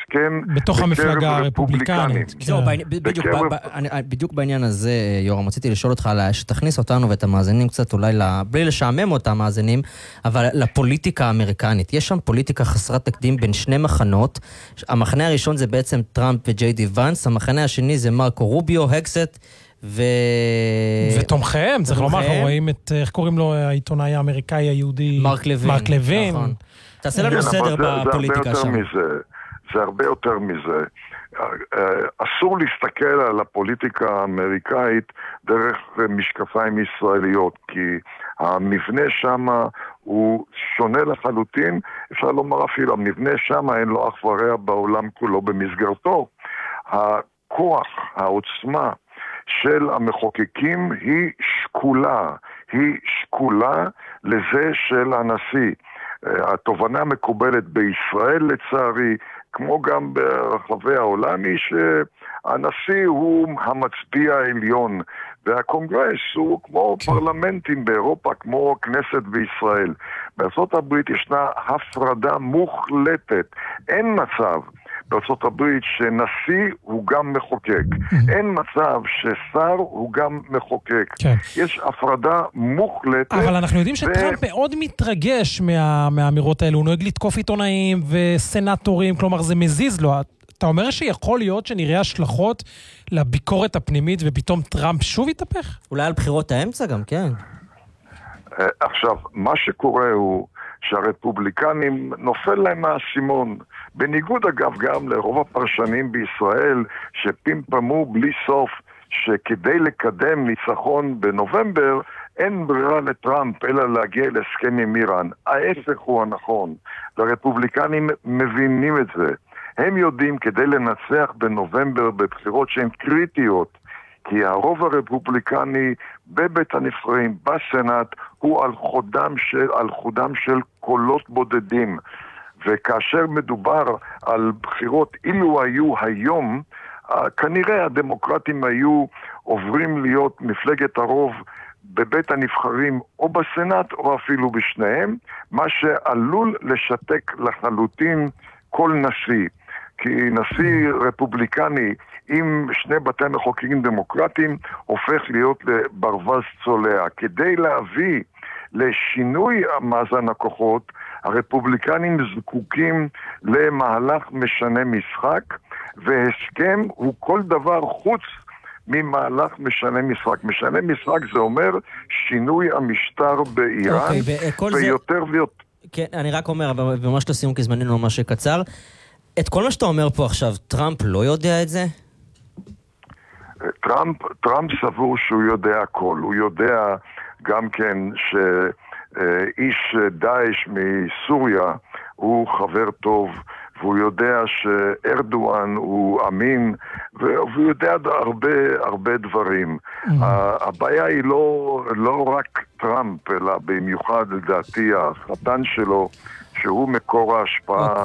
הסכם בתוך המפלגה הרפובליקנית. בדיוק בעניין הזה, יורם, רציתי לשאול אותך, שתכניס אותנו ואת המאזינים קצת, אולי בלי לשעמם אותם המאזינים, אבל לפוליטיקה האמריקנית. יש שם פוליטיקה חסרת תקדים בין שני מחנות. המחנה הראשון זה בעצם טראמפ וג'יי די ונס, המחנה השני זה מרקו רוביו, הקסט ותומכיהם, צריך לומר, אנחנו רואים את, איך קוראים לו, העיתונאי האמריקאי היהודי, מרק לוין. נכון. תעשה לנו סדר בפוליטיקה שם. זה הרבה יותר מזה. אסור להסתכל על הפוליטיקה האמריקאית דרך משקפיים ישראליות, כי המבנה שם הוא שונה לחלוטין, אפשר לומר אפילו, המבנה שם אין לו אח ורע בעולם כולו. במסגרתו, הכוח, העוצמה של המחוקקים היא שקולה לזה של הנשיא. התובנה מקובלת בישראל לצערי, כמו גם ברחבי העולם, היא שהנשיא הוא המצביע העליון, והקונגרס הוא כמו פרלמנטים באירופה, כמו כנסת בישראל. בארצות הברית ישנה הפרדה מוחלטת, אין מצב בארצות הברית שנשיא הוא גם מחוקק. אין מצב ששר הוא גם מחוקק. יש הפרדה מוחלטת. אבל אנחנו יודעים שטראמפ מאוד מתרגש מהאמירות האלו. הוא נוהג לתקוף עיתונאים וסנטורים, כלומר זה מזיז לו. אתה אומר שיכול להיות שנראה השלכות לביקורת הפנימית ופתאום טראמפ שוב יתהפך? אולי על בחירות האמצע גם, כן. עכשיו, מה שקורה הוא שהרפובליקנים נופל להם מהסימון. בניגוד אגב גם לרוב הפרשנים בישראל שפמפמו בלי סוף שכדי לקדם ניצחון בנובמבר אין ברירה לטראמפ אלא להגיע להסכם עם איראן. ההפך הוא הנכון. והרפובליקנים מבינים את זה. הם יודעים כדי לנצח בנובמבר בבחירות שהן קריטיות, כי הרוב הרפובליקני בבית הנבחרים, בסנאט, הוא על חודם של קולות בודדים. וכאשר מדובר על בחירות, אילו היו היום, כנראה הדמוקרטים היו עוברים להיות מפלגת הרוב בבית הנבחרים או בסנאט או אפילו בשניהם, מה שעלול לשתק לחלוטין כל נשיא. כי נשיא רפובליקני עם שני בתי מחוקקים דמוקרטיים הופך להיות לברווז צולע. כדי להביא לשינוי מאזן הכוחות, הרפובליקנים זקוקים למהלך משנה משחק, והסכם הוא כל דבר חוץ ממהלך משנה משחק. משנה משחק זה אומר שינוי המשטר באיראן, ויותר ויותר. כן, אני רק אומר, אבל ממש לסיום כי זמננו ממש קצר, את כל מה שאתה אומר פה עכשיו, טראמפ לא יודע את זה? טראמפ סבור שהוא יודע הכל. הוא יודע גם כן שאיש דאעש מסוריה הוא חבר טוב, והוא יודע שארדואן הוא אמין, והוא יודע הרבה דברים. הבעיה היא לא רק טראמפ, אלא במיוחד לדעתי החתן שלו, שהוא מקור ההשפעה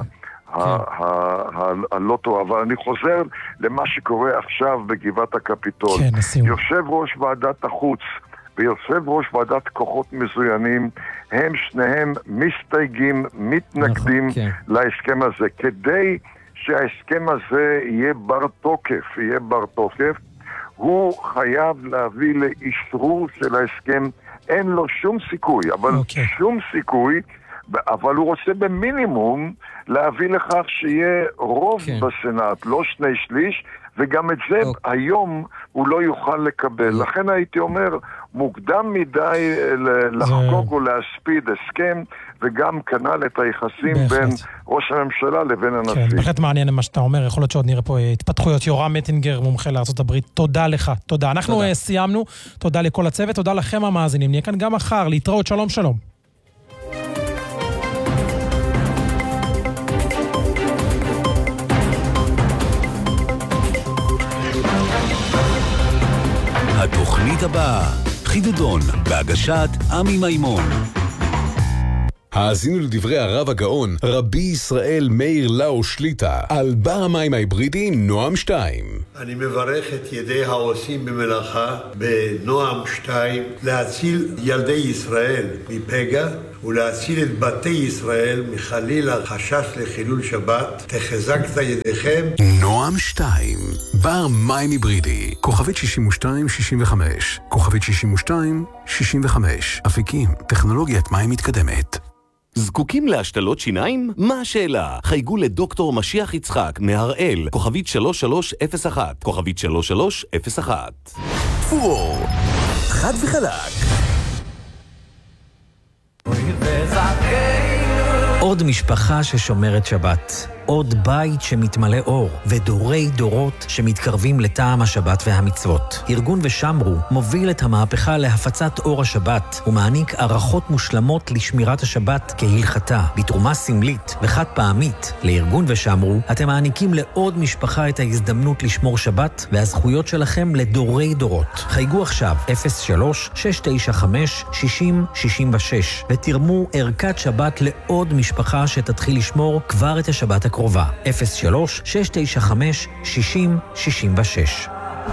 הלא טוב. אבל אני חוזר למה שקורה עכשיו בגבעת הקפיטול. יושב ראש ועדת החוץ ויושב ראש ועדת כוחות מזוינים, הם שניהם מסתייגים, מתנגדים להסכם הזה. כדי שההסכם הזה יהיה בר תוקף, הוא חייב להביא לאשרור של ההסכם. אין לו שום סיכוי, שום סיכוי, אבל הוא רוצה במינימום להביא לכך שיהיה רוב בסנאט, לא 2/3, וגם את זה היום הוא לא יוכל לקבל. לכן הייתי אומר, מוקדם מדי לחקוק או להספיד הסכם, וגם כנ"ל את היחסים בין ראש הממשלה לבין הנשיא. כן, בהחלט מעניין מה שאתה אומר, יכול להיות שעוד נראה פה התפתחויות. יורם מטינגר, מומחה לארצות הברית, תודה לך, תודה. אנחנו סיימנו, תודה לכל הצוות, תודה לכם המאזינים, נהיה כאן גם מחר, להתראות, שלום שלום. התוכנית הבאה, חידודון, בהגשת עמי מימון. האזינו לדברי הרב הגאון, רבי ישראל מאיר לאו שליטה, על בר המים ההיברידי נועם 2. אני מברך את ידי העושים במלאכה בנועם 2 להציל ילדי ישראל מפגע ולהציל את בתי ישראל מחלילה חשש לחילול שבת. תחזקת ידיכם. נועם 2, בר מים היברידי, כוכבית 6265, כוכבית 6265, אפיקים, טכנולוגיית מים מתקדמת. זקוקים להשתלות שיניים? מה השאלה? חייגו לדוקטור משיח יצחק מהראל, כוכבית 3301, כוכבית 3301. פור, חד וחלק. עוד משפחה ששומרת שבת, עוד בית שמתמלא אור, ודורי דורות שמתקרבים לטעם השבת והמצוות. ארגון ושמרו מוביל את המהפכה להפצת אור השבת, ומעניק ערכות מושלמות לשמירת השבת כהלכתה, בתרומה סמלית וחד פעמית. לארגון ושמרו אתם מעניקים לעוד משפחה את ההזדמנות לשמור שבת, והזכויות שלכם לדורי דורות. חייגו עכשיו 03-695-6066 ותרמו ערכת שבת לעוד משפחה שתתחיל לשמור כבר את השבת הקרובה. 03-695-6066.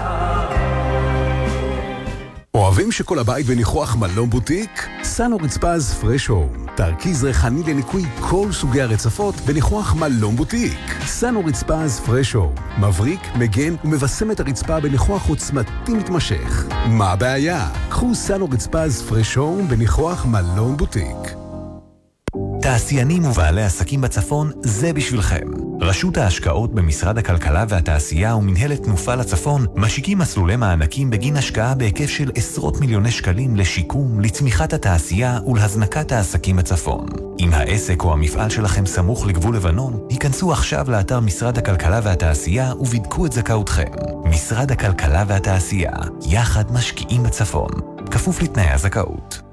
אוהבים שכל הבית בניחוח מלון בוטיק? סנו רצפז פרש הום, תרכיז ריחני לניקוי כל סוגי הרצפות בניחוח מלון בוטיק. סנו רצפז פרש הום, מבריק, מגן ומבשם את הרצפה בניחוח עוצמתי מתמשך. מה הבעיה? קחו סנו רצפז פרש הום בניחוח מלון בוטיק. תעשיינים ובעלי עסקים בצפון, זה בשבילכם. רשות ההשקעות במשרד הכלכלה והתעשייה ומנהלת תנופה לצפון משיקים מסלולי מענקים בגין השקעה בהיקף של עשרות מיליוני שקלים לשיקום, לצמיחת התעשייה ולהזנקת העסקים בצפון. אם העסק או המפעל שלכם סמוך לגבול לבנון, היכנסו עכשיו לאתר משרד הכלכלה והתעשייה ובדקו את זכאותכם. משרד הכלכלה והתעשייה, יחד משקיעים בצפון. כפוף לתנאי הזכאות.